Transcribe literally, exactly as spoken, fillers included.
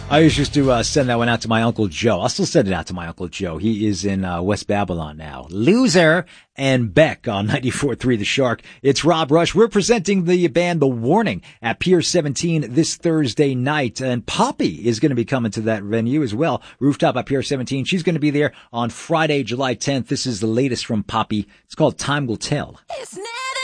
I used to uh, send that one out to my Uncle Joe. I'll still send it out to my Uncle Joe. He is in uh, West Babylon now. Loser and Beck on ninety-four point three The Shark. It's Rob Rush. We're presenting the band The Warning at Pier seventeen this Thursday night. And Poppy is going to be coming to that venue as well. Rooftop at Pier seventeen. She's going to be there on Friday, July tenth. This is the latest from Poppy. It's called Time Will Tell. It's now.